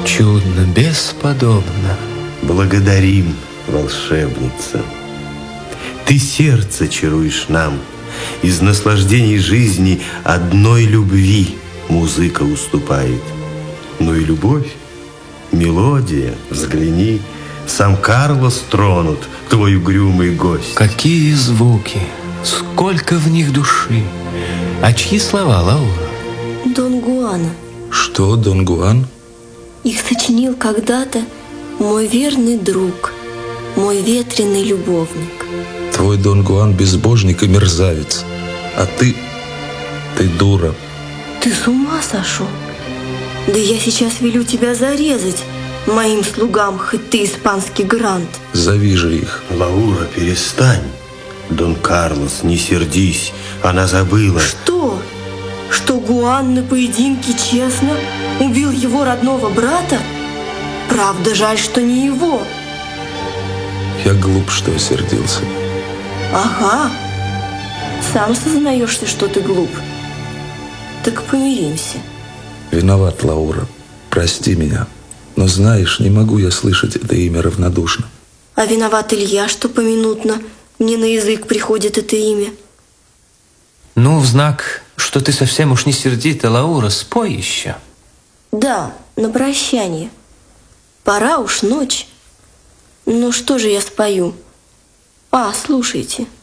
Чудно, бесподобно. Благодарим, волшебница. Ты сердце чаруешь нам. Из наслаждений жизни одной любви музыка уступает. Ну и любовь, мелодия, взгляни, сам Карлос тронут, твой угрюмый гость. Какие звуки, сколько в них души. А чьи слова, Лаура? Дон Гуана. Что, Дон Гуан? Их сочинил когда-то мой верный друг, мой ветреный любовник. Твой Дон Гуан безбожник и мерзавец. А ты дура. Ты с ума сошел? Да я сейчас велю тебя зарезать моим слугам, хоть ты испанский грант. Зови же их. Лаура, перестань. Дон Карлос, не сердись, она забыла. Что? Что Гуан на поединке честно убил его родного брата? Правда, жаль, что не его. Я глуп, что осердился. Ага. Сам сознаешься, что ты глуп. Так помиримся. Виноват, Лаура. Прости меня. Но знаешь, не могу я слышать это имя равнодушно. А виноват Илья, что поминутно мне на язык приходит это имя. Ну, в знак, что ты совсем уж не сердита, Лаура, спой еще. Да, на прощание. Пора уж ночь. Ну что же я спою? Слушайте.